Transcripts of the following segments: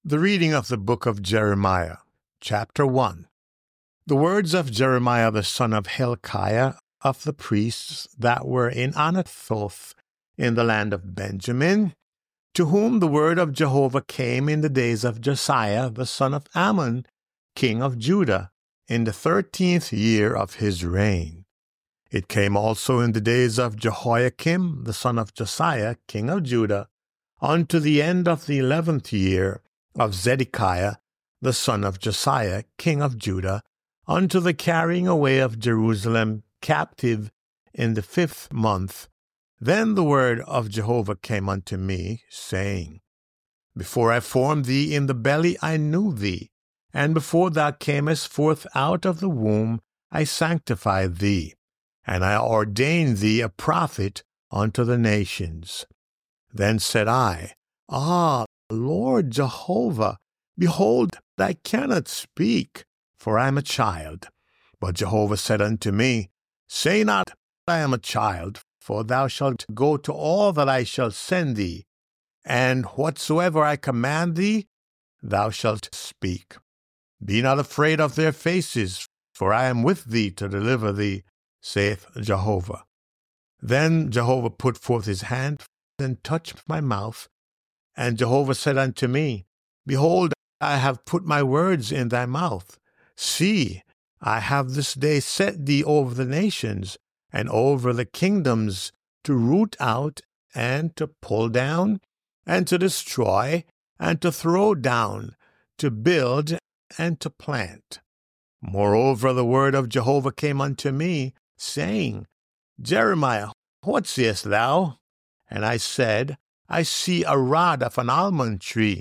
The reading of the book of Jeremiah, chapter 1. The words of Jeremiah the son of Hilkiah of the priests that were in Anathoth in the land of Benjamin, to whom the word of Jehovah came in the days of Josiah the son of Ammon, king of Judah, in the 13th year of his reign. It came also in the days of Jehoiakim the son of Josiah, king of Judah, unto the end of the 11th year of Zedekiah the son of Josiah, king of Judah, unto the carrying away of Jerusalem captive in the 5th month. Then the word of Jehovah came unto me, saying, Before I formed thee in the belly I knew thee, and before thou camest forth out of the womb I sanctified thee, and I ordained thee a prophet unto the nations. Then said I, Ah, Lord Jehovah, behold, I cannot speak, for I am a child. But Jehovah said unto me, Say not, I am a child, for thou shalt go to all that I shall send thee, and whatsoever I command thee, thou shalt speak. Be not afraid of their faces, for I am with thee to deliver thee, saith Jehovah. Then Jehovah put forth his hand and touched my mouth. And Jehovah said unto me, Behold, I have put my words in thy mouth. See, I have this day set thee over the nations, and over the kingdoms, to root out, and to pull down, and to destroy, and to throw down, to build, and to plant. Moreover, the word of Jehovah came unto me, saying, Jeremiah, what seest thou? And I said, I see a rod of an almond tree.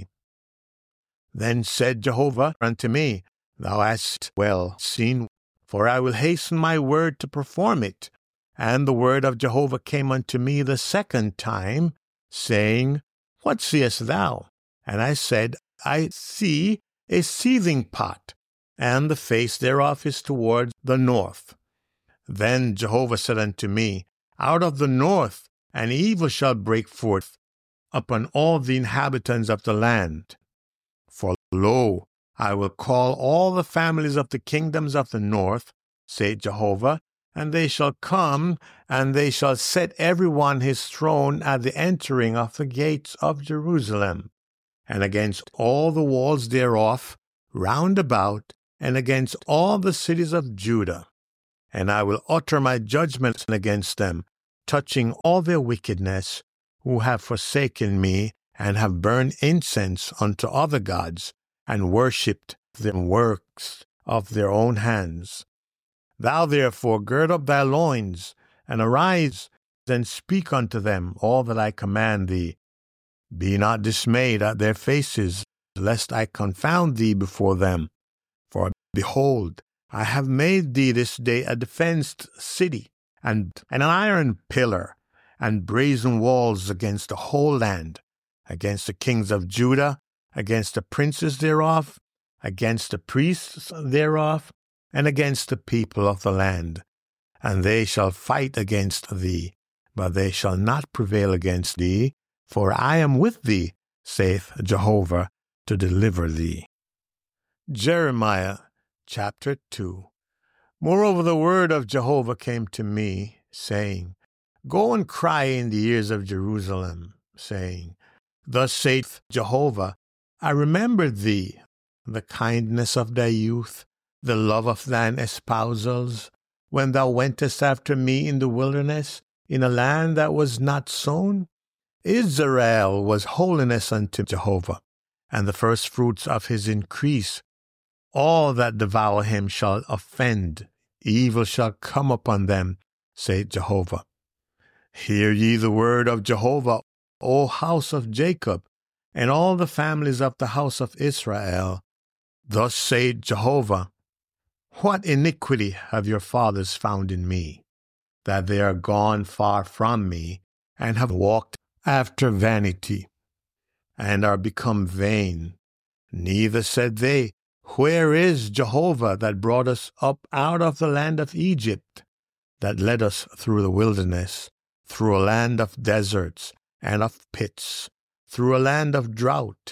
Then said Jehovah unto me, Thou hast well seen, for I will hasten my word to perform it. And the word of Jehovah came unto me the second time, saying, What seest thou? And I said, I see a seething pot, and the face thereof is toward the north. Then Jehovah said unto me, Out of the north an evil shall break forth upon all the inhabitants of the land. For lo, I will call all the families of the kingdoms of the north, saith Jehovah, and they shall come, and they shall set every one his throne at the entering of the gates of Jerusalem, and against all the walls thereof round about, and against all the cities of Judah. And I will utter my judgments against them, touching all their wickedness, who have forsaken me, and have burned incense unto other gods, and worshipped the works of their own hands. Thou therefore gird up thy loins, and arise, and speak unto them all that I command thee. Be not dismayed at their faces, lest I confound thee before them. For behold, I have made thee this day a defenced city, and an iron pillar, and brazen walls against the whole land, against the kings of Judah, against the princes thereof, against the priests thereof, and against the people of the land. And they shall fight against thee, but they shall not prevail against thee, for I am with thee, saith Jehovah, to deliver thee. Jeremiah chapter 2. Moreover, the word of Jehovah came to me, saying, Go and cry in the ears of Jerusalem, saying, Thus saith Jehovah, I remembered thee, the kindness of thy youth, the love of thine espousals, when thou wentest after me in the wilderness, in a land that was not sown. Israel was holiness unto Jehovah, and the firstfruits of his increase. All that devour him shall offend, evil shall come upon them, saith Jehovah. Hear ye the word of Jehovah, O house of Jacob, and all the families of the house of Israel. Thus saith Jehovah, What iniquity have your fathers found in me, that they are gone far from me, and have walked after vanity, and are become vain? Neither said they, Where is Jehovah that brought us up out of the land of Egypt, that led us through the wilderness, through a land of deserts and of pits, through a land of drought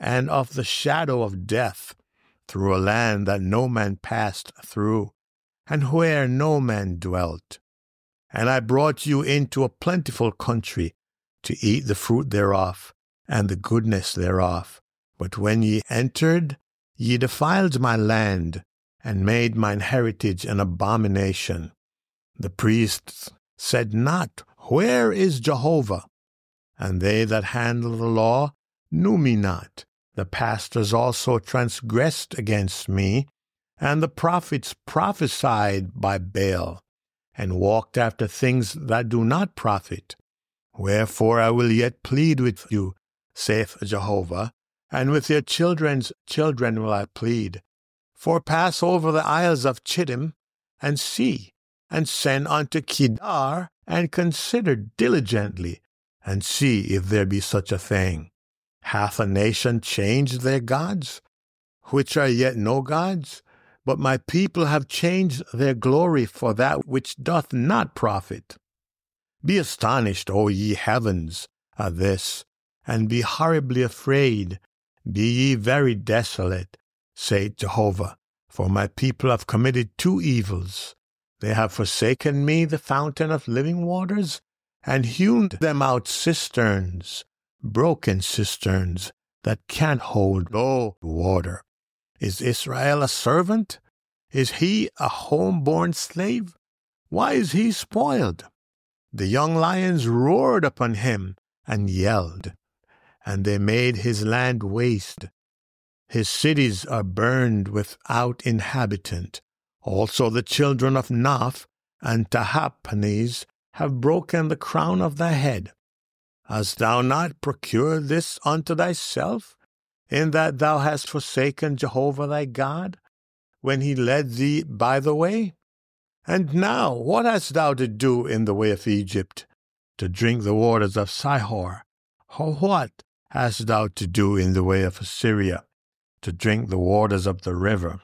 and of the shadow of death, through a land that no man passed through, and where no man dwelt. And I brought you into a plentiful country, to eat the fruit thereof, and the goodness thereof. But when ye entered, ye defiled my land, and made mine heritage an abomination. The priests said not, Where is Jehovah? And they that handle the law knew me not. The pastors also transgressed against me, and the prophets prophesied by Baal, and walked after things that do not profit. Wherefore I will yet plead with you, saith Jehovah, and with your children's children will I plead. For pass over the isles of Chittim, and see, and send unto Kedar, and consider diligently, and see if there be such a thing. Hath a nation changed their gods, which are yet no gods? But my people have changed their glory for that which doth not profit. Be astonished, O ye heavens, at this, and be horribly afraid. Be ye very desolate, saith Jehovah, for my people have committed two evils. They have forsaken me, the fountain of living waters, and hewn them out cisterns, broken cisterns that can't hold no water. Is Israel a servant? Is he a home-born slave? Why is he spoiled? The young lions roared upon him and yelled, and they made his land waste. His cities are burned without inhabitant. Also the children of Naph and Tahaphanes have broken the crown of thy head. Hast thou not procured this unto thyself, in that thou hast forsaken Jehovah thy God, when he led thee by the way? And now what hast thou to do in the way of Egypt, to drink the waters of Sihor? Or what hast thou to do in the way of Assyria, to drink the waters of the river?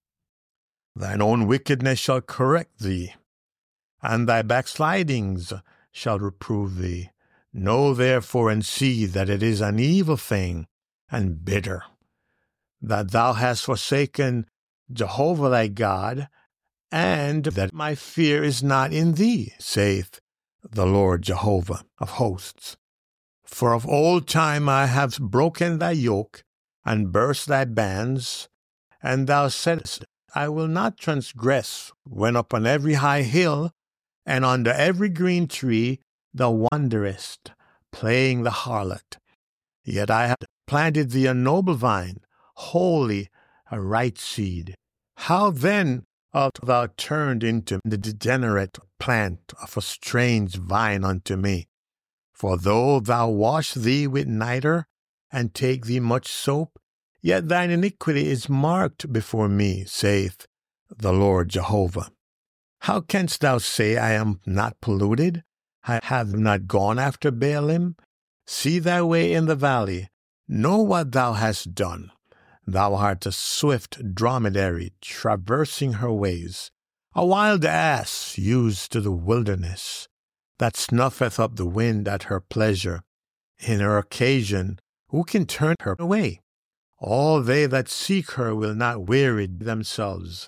Thine own wickedness shall correct thee, and thy backslidings shall reprove thee. Know therefore and see that it is an evil thing and bitter, that thou hast forsaken Jehovah thy God, and that my fear is not in thee, saith the Lord Jehovah of hosts. For of old time I have broken thy yoke, and burst thy bands, and thou saidst, I will not transgress, when upon every high hill, and under every green tree thou wanderest, playing the harlot. Yet I have planted thee a noble vine, wholly a right seed. How then art thou turned into the degenerate plant of a strange vine unto me? For though thou wash thee with nitre, and take thee much soap, yet thine iniquity is marked before me, saith the Lord Jehovah. How canst thou say, I am not polluted? I have not gone after Baalim? See thy way in the valley. Know what thou hast done. Thou art a swift dromedary traversing her ways, a wild ass used to the wilderness, that snuffeth up the wind at her pleasure. In her occasion, who can turn her away? All they that seek her will not weary themselves.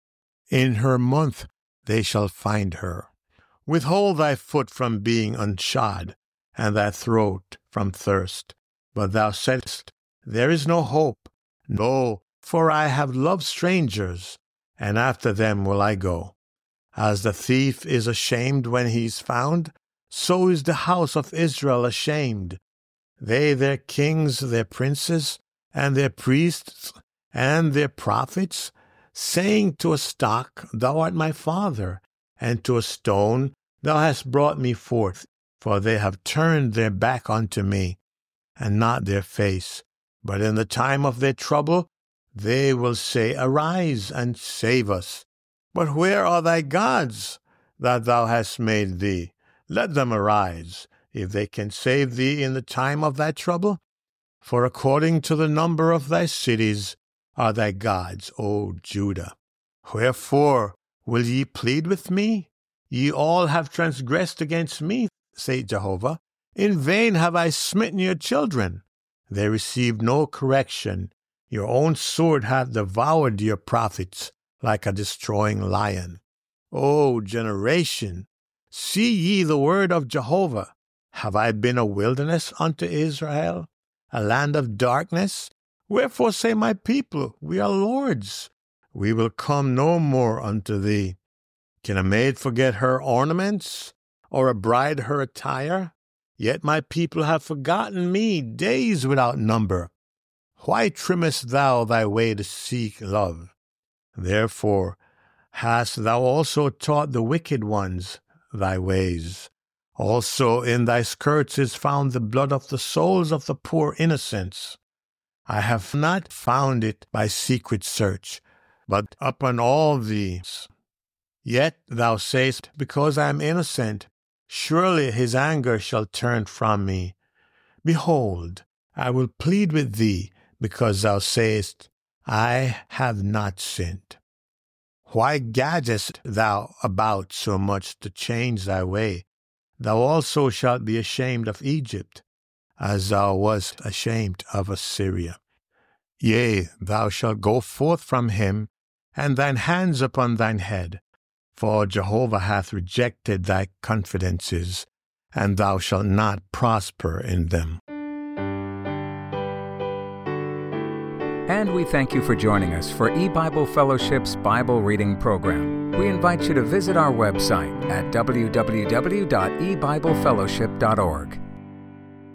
In her month they shall find her. Withhold thy foot from being unshod, and thy throat from thirst. But thou saidst, There is no hope. No, for I have loved strangers, and after them will I go. As the thief is ashamed when he is found, so is the house of Israel ashamed. They, their kings, their princes, and their priests, and their prophets, saying to a stock, Thou art my father, and to a stone, Thou hast brought me forth. For they have turned their back unto me, and not their face. But in the time of their trouble they will say, Arise, and save us. But where are thy gods that thou hast made thee? Let them arise, if they can save thee in the time of thy trouble. For according to the number of thy cities are thy gods, O Judah. Wherefore will ye plead with me? Ye all have transgressed against me, saith Jehovah. In vain have I smitten your children. they received no correction. Your own sword hath devoured your prophets like a destroying lion. O generation, see ye the word of Jehovah. Have I been a wilderness unto Israel, a land of darkness? Wherefore say my people, we are lords. We will come no more unto thee. Can a maid forget her ornaments, or a bride her attire? Yet my people have forgotten me days without number. Why trimmest thou thy way to seek love? Therefore hast thou also taught the wicked ones thy ways. Also in thy skirts is found the blood of the souls of the poor innocents. I have not found it by secret search, but upon all these. Yet thou sayest, because I am innocent, surely his anger shall turn from me. Behold, I will plead with thee, because thou sayest, I have not sinned. Why gadgest thou about so much to change thy way? Thou also shalt be ashamed of Egypt, as thou wast ashamed of Assyria. Yea, thou shalt go forth from him, and thine hands upon thine head. For Jehovah hath rejected thy confidences, and thou shalt not prosper in them. And we thank you for joining us for eBible Fellowship's Bible Reading Program. We invite you to visit our website at www.ebiblefellowship.org.